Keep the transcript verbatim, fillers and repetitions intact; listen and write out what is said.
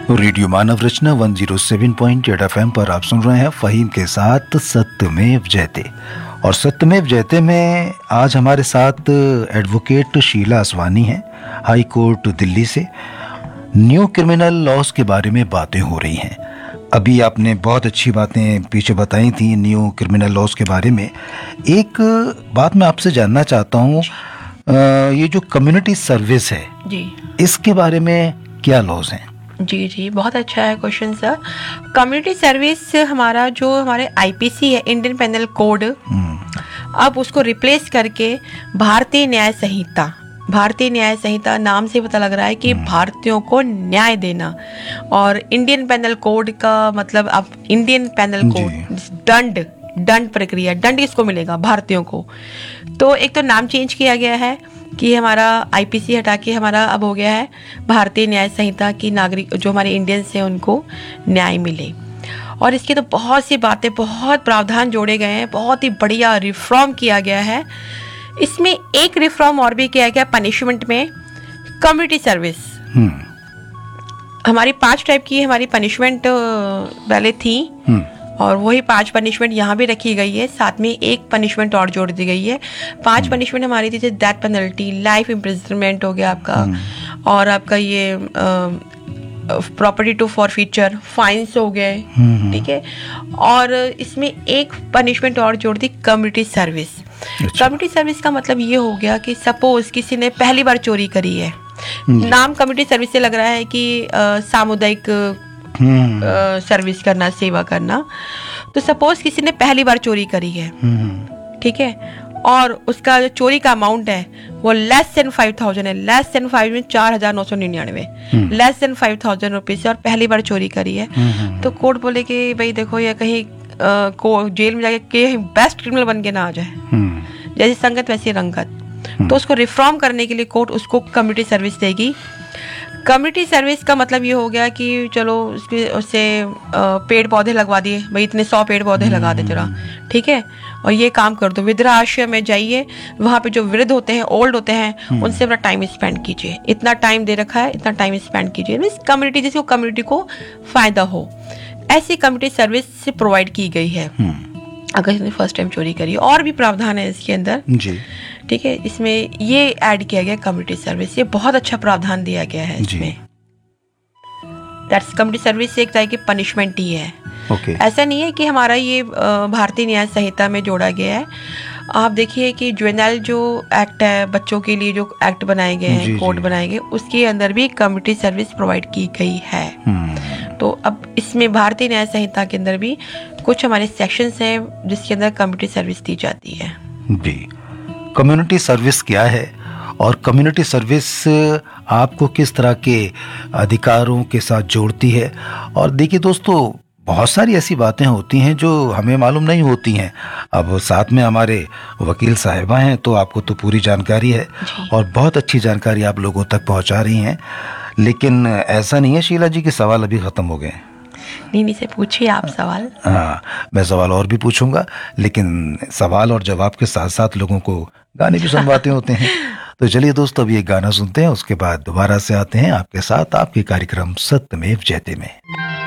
Radio मानव रचना एक सौ सात पॉइंट आठ एफ एम पर आप सुन रहे हैं फ़हीम के साथ सत्यमेव जयते। और सत्यमेव जयते में आज हमारे साथ एडवोकेट शीला असवानी हैं, हाई कोर्ट दिल्ली से। न्यू क्रिमिनल लॉज के बारे में बातें हो रही हैं। अभी आपने बहुत अच्छी बातें पीछे बताई थी न्यू क्रिमिनल लॉज के बारे में। एक बात मैं आपसे जानना चाहता हूँ, ये जो कम्युनिटी सर्विस है जी, इसके बारे में क्या लॉज हैं? जी जी बहुत अच्छा है क्वेश्चन सर। कम्युनिटी सर्विस हमारा जो हमारे आईपीसी है, इंडियन पेनल कोड, अब उसको रिप्लेस करके भारतीय न्याय संहिता, भारतीय न्याय संहिता नाम से पता लग रहा है कि भारतीयों को न्याय देना। और इंडियन पेनल कोड का मतलब अब इंडियन पेनल कोड, दंड दंड प्रक्रिया, दंड किसको मिलेगा? भारतीयों को। तो एक तो नाम चेंज किया गया है कि हमारा आईपीसी हटा के हमारा अब हो गया है भारतीय न्याय संहिता की नागरिक जो हमारे इंडियंस हैं उनको न्याय मिले। और इसके तो बहुत सी बातें, बहुत प्रावधान जोड़े गए हैं, बहुत ही बढ़िया रिफॉर्म किया गया है। इसमें एक रिफॉर्म और भी किया गया पनिशमेंट में, कम्युनिटी सर्विस। हमारी पांच टाइप की हमारी पनिशमेंट पहले थी और वही पांच पनिशमेंट यहाँ भी रखी गई है, साथ में एक पनिशमेंट और जोड़ दी गई है। पांच पनिशमेंट हमारी थी, जैसे डेथ पेनल्टी, लाइफ इम्प्रिजनमेंट हो गया आपका, और आपका ये प्रॉपर्टी टू फॉरफीचर, फाइन्स हो गए, ठीक है। और इसमें एक पनिशमेंट और जोड़ दी, कम्युनिटी सर्विस। कम्युनिटी सर्विस का मतलब ये हो गया कि सपोज किसी ने पहली बार चोरी करी है, नाम कम्युनिटी सर्विस से लग रहा है कि सामुदायिक सर्विस uh, करना, सेवा करना। तो सपोज किसी ने पहली बार चोरी करी है, ठीक है, और उसका जो चोरी का अमाउंट है वो लेस देन फाइव थाउजेंड है, लेस देन फाइव में चार हजार नौ सौ निन्यानवे, less than five thousand rupees, और पहली बार चोरी करी है। तो कोर्ट बोले कि भाई देखो ये कहीं uh, को जेल में जाके बेस्ट क्रिमिनल बन के ना आ जाए, जैसी संगत वैसी रंगत। तो उसको रिफॉर्म करने के लिए कोर्ट उसको कम्युनिटी सर्विस देगी। कम्युनिटी सर्विस का मतलब ये हो गया कि चलो उसके उससे पेड़ पौधे लगवा दिए, भाई इतने सौ पेड़ पौधे लगा दे जरा, ठीक है, और ये काम कर दो। वृद्धाश्रम में जाइए, वहाँ पे जो वृद्ध होते हैं, ओल्ड होते हैं, उनसे अपना टाइम स्पेंड कीजिए, इतना टाइम दे रखा है, इतना टाइम स्पेंड कीजिए। मीन्स कम्युनिटी, जिसको कम्युनिटी को फायदा हो, ऐसी कम्युनिटी सर्विस से प्रोवाइड की गई है अगर इसने फर्स्ट टाइम चोरी करी। और भी प्रावधान है इसके अंदर जी, ठीक है। इसमें ये ऐड किया गया कम्युनिटी सर्विस, ये बहुत अच्छा प्रावधान दिया गया है इसमें। दैट्स कम्युनिटी सर्विस एक तरह की पनिशमेंट ही है। okay. ऐसा नहीं है कि हमारा ये भारतीय न्याय संहिता में जोड़ा गया है। आप देखिए कि जुवेनाइल जो एक्ट है, बच्चों के लिए जो एक्ट बनाए गए हैं, कोड बनाए गए, उसके अंदर भी कम्युनिटी सर्विस प्रोवाइड की गई है। तो अब इसमें भारतीय न्याय संहिता के अंदर भी कुछ हमारे सेक्शंस हैं जिसके अंदर कम्युनिटी सर्विस दी जाती है जी। कम्युनिटी सर्विस क्या है और कम्युनिटी सर्विस आपको किस तरह के अधिकारों के साथ जोड़ती है? और देखिए दोस्तों, बहुत सारी ऐसी बातें होती हैं जो हमें मालूम नहीं होती हैं। अब साथ में हमारे वकील साहिबा हैं, तो आपको तो पूरी जानकारी है और बहुत अच्छी जानकारी आप लोगों तक पहुंचा रही हैं। लेकिन ऐसा नहीं है शीला जी कि सवाल अभी ख़त्म हो गए। नहीं नहीं से पूछिए आप सवाल। हाँ, मैं सवाल और भी पूछूंगा, लेकिन सवाल और जवाब के साथ साथ लोगों को गाने भी सुनवाते होते हैं। तो चलिए दोस्तों, अभी एक गाना सुनते हैं, उसके बाद दोबारा से आते हैं आपके साथ आपके कार्यक्रम सत्यमेव जयते में।